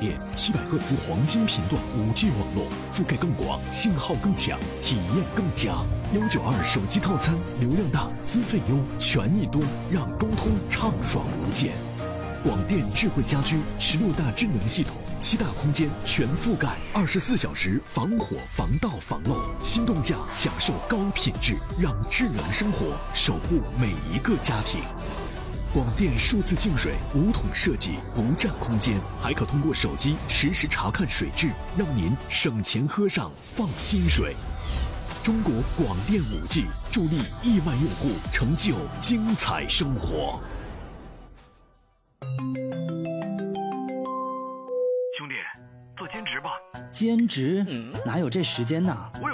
业，700赫兹黄金频段5G 网络，覆盖更广，信号更强，体验更佳。192手机套餐，流量大，资费优，权益多，让沟通畅爽无间。广电智慧家居16大智能系统，7大空间全覆盖，24小时防火防盗防漏，心动价享受高品质，让智能生活守护每一个家庭。广电数字净水5桶设计，不占空间，还可通过手机实时查看水质，让您省钱喝上放心水。中国广电5G助力亿万用户成就精彩生活。 兄弟，做兼职吧。 兼职？哪有这时间呢？